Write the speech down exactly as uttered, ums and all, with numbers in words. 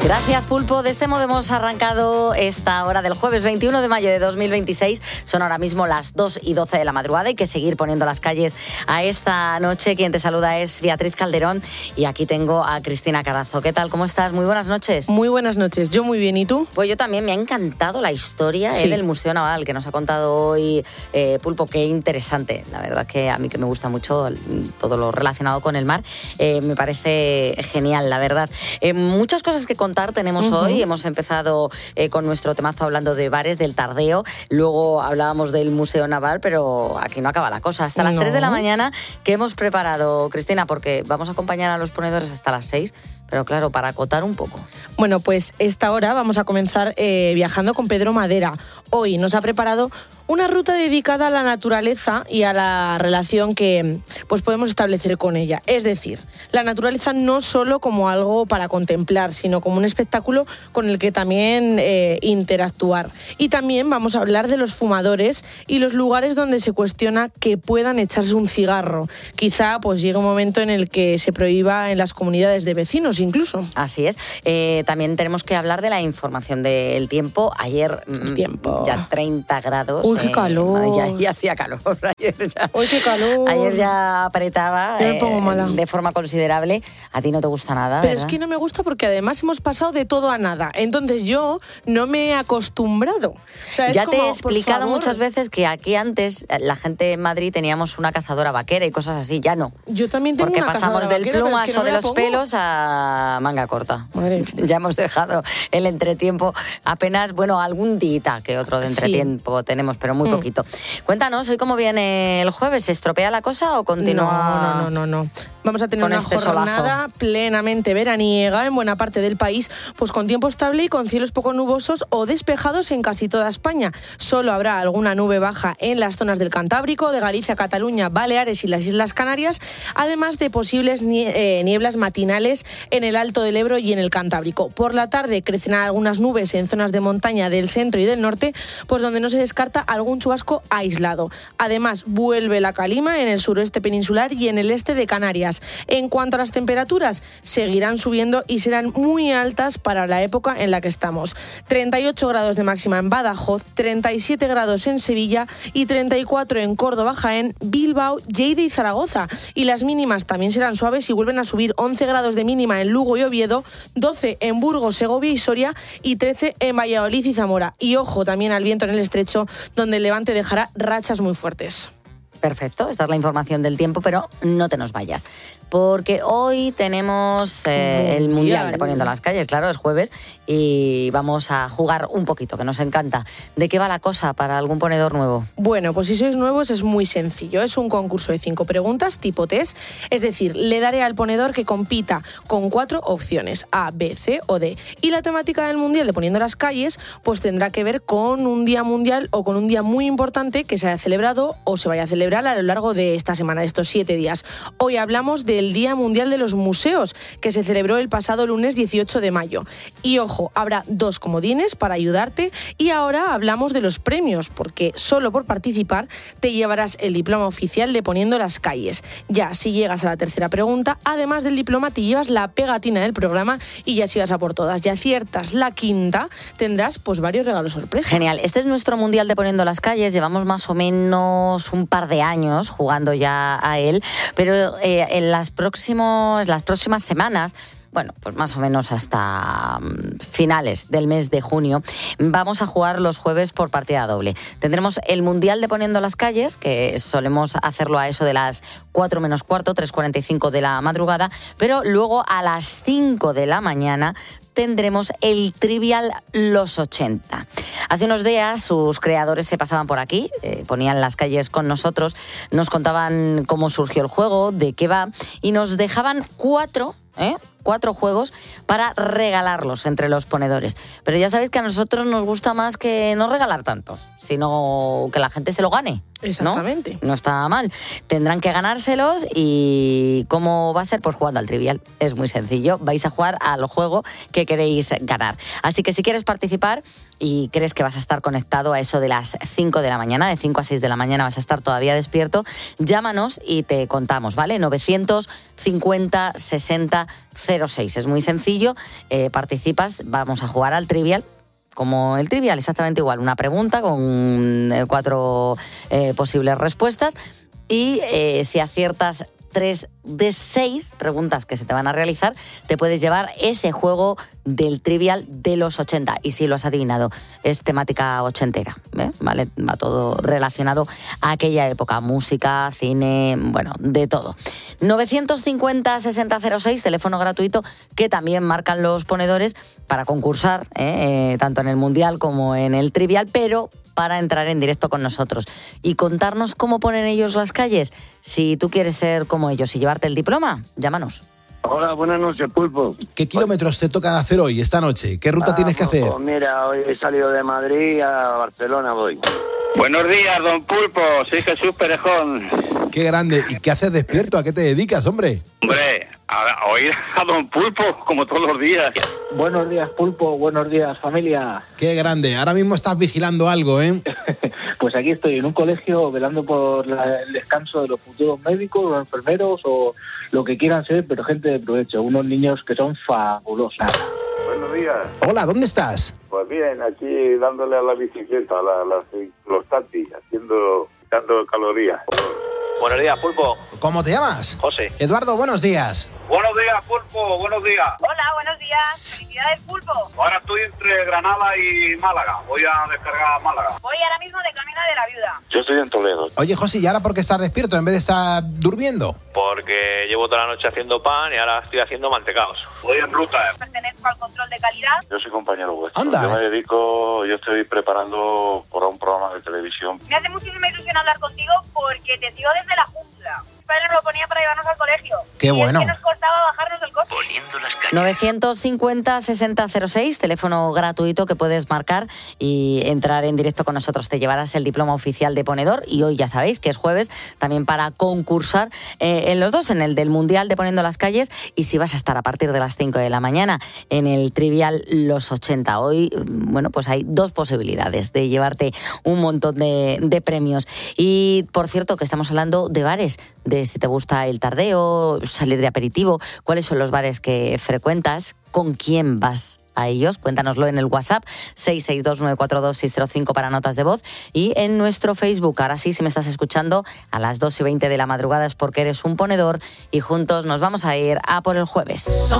Gracias, Pulpo. De este modo hemos arrancado esta hora del jueves veintiuno de mayo de dos mil veintiséis. Son ahora mismo las dos y doce de la madrugada. Hay que seguir poniendo las calles a esta noche. Quien te saluda es Beatriz Calderón y aquí tengo a Cristina Carazo. ¿Qué tal? ¿Cómo estás? Muy buenas noches. Muy buenas noches. Yo muy bien. ¿Y tú? Pues yo también. Me ha encantado la historia sí. eh, del Museo Naval que nos ha contado hoy eh, Pulpo. Qué interesante. La verdad que a mí que me gusta mucho todo lo relacionado con el mar. Eh, me parece genial, la verdad. Eh, muchas cosas que contar tenemos uh-huh. hoy. Hemos empezado eh, con nuestro temazo hablando de bares, del tardeo. Luego hablábamos del Museo Naval, pero aquí no acaba la cosa. Hasta las no. tres de la mañana, ¿qué hemos preparado, Cristina? Porque vamos a acompañar a los ponedores hasta las seis. Pero claro, para acotar un poco. Bueno, pues esta hora vamos a comenzar eh, viajando con Pedro Madera. Hoy nos ha preparado una ruta dedicada a la naturaleza y a la relación que pues, podemos establecer con ella. Es decir, la naturaleza no solo como algo para contemplar, sino como un espectáculo con el que también eh, interactuar. Y también vamos a hablar de los fumadores y los lugares donde se cuestiona que puedan echarse un cigarro. Quizá pues llegue un momento en el que se prohíba en las comunidades de vecinos incluso. Así es. Eh, también tenemos que hablar de la información del tiempo. Ayer El tiempo. ya treinta grados. Uy, qué calor. Eh, ya, ya hacía calor. Ayer ya, Uy, qué calor. Ayer ya apretaba Yo me pongo mala. Eh, de forma considerable. A ti no te gusta nada, Pero ¿verdad? es que no me gusta porque además hemos pasado de todo a nada. Entonces yo no me he acostumbrado. O sea, es ya como, te he explicado por favor. muchas veces que aquí antes la gente en Madrid teníamos una cazadora vaquera y cosas así. Ya no. Yo también tengo Porque una pasamos cazadora del vaquera, plumas pero es que o no de me la los pongo. pelos a manga corta. Madre mía. Ya hemos dejado el entretiempo. Apenas, bueno, algún día que otro de entretiempo sí. tenemos, pero muy mm. poquito. Cuéntanos, ¿hoy cómo viene el jueves? ¿Se estropea la cosa o continúa? No, no, no, no, no. Vamos a tener con una este jornada solazo. plenamente veraniega en buena parte del país, pues con tiempo estable y con cielos poco nubosos o despejados en casi toda España. Solo habrá alguna nube baja en las zonas del Cantábrico, de Galicia, Cataluña, Baleares y las Islas Canarias, además de posibles nieblas matinales en el Alto del Ebro y en el Cantábrico. Por la tarde crecerán algunas nubes en zonas de montaña del centro y del norte, pues donde no se descarta algún chubasco aislado. Además, vuelve la calima en el suroeste peninsular y en el este de Canarias. En cuanto a las temperaturas, seguirán subiendo y serán muy altas para la época en la que estamos. treinta y ocho grados de máxima en Badajoz, treinta y siete grados en Sevilla y treinta y cuatro en Córdoba, Jaén, Bilbao, Lleida y Zaragoza. Y las mínimas también serán suaves y vuelven a subir: once grados de mínima en Lugo y Oviedo, doce en Burgos, Segovia y Soria y trece en Valladolid y Zamora. Y ojo también al viento en el estrecho, donde el levante dejará rachas muy fuertes. Perfecto, esta es la información del tiempo, pero no te nos vayas, porque hoy tenemos eh, el Mundial de Poniendo las Calles, claro, es jueves, y vamos a jugar un poquito, que nos encanta. ¿De qué va la cosa para algún ponedor nuevo? Bueno, pues si sois nuevos es muy sencillo, es un concurso de cinco preguntas tipo test, es decir, le daré al ponedor que compita con cuatro opciones, A, B, C o D, y la temática del Mundial de Poniendo las Calles pues tendrá que ver con un día mundial o con un día muy importante que se haya celebrado o se vaya a celebrar a lo largo de esta semana, de estos siete días. Hoy hablamos del Día Mundial de los Museos, que se celebró el pasado lunes dieciocho de mayo. Y ojo, habrá dos comodines para ayudarte y ahora hablamos de los premios, porque solo por participar te llevarás el diploma oficial de Poniendo las Calles. Ya, si llegas a la tercera pregunta, además del diploma te llevas la pegatina del programa y ya si vas a por todas y aciertas la quinta, tendrás pues varios regalos sorpresa. Genial, este es nuestro Mundial de Poniendo las Calles, llevamos más o menos un par de años jugando ya a él, pero eh, en las, próximos, las próximas semanas, bueno, pues más o menos hasta um, finales del mes de junio, vamos a jugar los jueves por partida doble. Tendremos el Mundial de Poniendo las Calles, que solemos hacerlo a eso de las cuatro menos cuarto, tres cuarenta y cinco de la madrugada, pero luego a las cinco de la mañana tendremos el Trivial Los ochenta. Hace unos días sus creadores se pasaban por aquí, eh, ponían las calles con nosotros, nos contaban cómo surgió el juego, de qué va, y nos dejaban cuatro, ¿eh? cuatro juegos para regalarlos entre los ponedores. Pero ya sabéis que a nosotros nos gusta más que no regalar tantos, sino que la gente se lo gane. Exactamente. ¿no? No está mal. Tendrán que ganárselos y ¿cómo va a ser? Pues jugando al Trivial. Es muy sencillo. Vais a jugar al juego que queréis ganar. Así que si quieres participar y crees que vas a estar conectado a eso de las cinco de la mañana, de cinco a seis de la mañana vas a estar todavía despierto, llámanos y te contamos, ¿vale? novecientos cincuenta sesenta cero seis. Es muy sencillo. Eh, participas, vamos a jugar al Trivial. Como el Trivial, exactamente igual. Una pregunta con eh, cuatro eh, posibles respuestas y eh, si aciertas tres de seis preguntas que se te van a realizar, te puedes llevar ese juego del Trivial de los ochenta. Y si lo has adivinado, es temática ochentera, ¿eh? ¿Vale? Va todo relacionado a aquella época. Música, cine, bueno, de todo. novecientos cincuenta sesenta cero seis, teléfono gratuito que también marcan los ponedores para concursar, ¿eh? Eh, tanto en el Mundial como en el Trivial, pero para entrar en directo con nosotros y contarnos cómo ponen ellos las calles. Si tú quieres ser como ellos y llevarte el diploma, llámanos. Hola, buenas noches, Pulpo. ¿Qué kilómetros te toca hacer hoy, esta noche? ¿Qué ruta ah, tienes que pues, hacer? Pues mira, hoy he salido de Madrid a Barcelona, voy. Buenos días, don Pulpo. Soy Jesús Perejón. Qué grande. ¿Y qué haces despierto? ¿A qué te dedicas, hombre? Hombre, a, a oír a don Pulpo como todos los días. Buenos días, Pulpo. Buenos días, familia. Qué grande. Ahora mismo estás vigilando algo, ¿eh? Pues aquí estoy en un colegio velando por la, el descanso de los futuros médicos, los enfermeros o lo que quieran ser, pero gente de provecho. Unos niños que son fabulosos. Buenos días. Hola, ¿dónde estás? Pues bien, aquí dándole a la bicicleta, a la, la, los tatis, haciendo, dando calorías. Buenos días, Pulpo. ¿Cómo te llamas? José. Eduardo, buenos días. Buenos días, Pulpo. Buenos días. Hola, buenos días. Felicidades, Pulpo. Ahora estoy entre Granada y Málaga. Voy a descargar Málaga. Voy ahora mismo de camino de la Viuda. Yo estoy en Toledo. Oye, José, ¿y ahora por qué estás despierto en vez de estar durmiendo? Porque llevo toda la noche haciendo pan y ahora estoy haciendo mantecaos. Voy en ruta. Pertenezco al control de calidad. Yo soy compañero vuestro. Anda. Yo me dedico, yo estoy preparando para un programa de televisión. Me hace muchísima ilusión hablar contigo porque te sigo desde la jungla. Mi padre nos lo ponía para llevarnos al colegio. Qué y bueno. Es que nos costaba bajarnos del coche. Poniendo las calles. novecientos cincuenta sesenta cero seis, teléfono gratuito que puedes marcar y entrar en directo con nosotros. Te llevarás el diploma oficial de ponedor y hoy ya sabéis que es jueves también para concursar eh, en los dos, en el del Mundial de Poniendo las Calles y si vas a estar a partir de las cinco de la mañana en el Trivial Los ochenta. Hoy, bueno, pues hay dos posibilidades de llevarte un montón de, de premios. Y por cierto que estamos hablando de bares, de si te gusta el tardeo, salir de aperitivo, cuáles son los bares que frecuentas, con quién vas a ellos. Cuéntanoslo en el WhatsApp seis seis dos nueve cuatro dos seis cero cinco para notas de voz y en nuestro Facebook. Ahora sí, si me estás escuchando a las dos y veinte de la madrugada es porque eres un ponedor y juntos nos vamos a ir a por el jueves.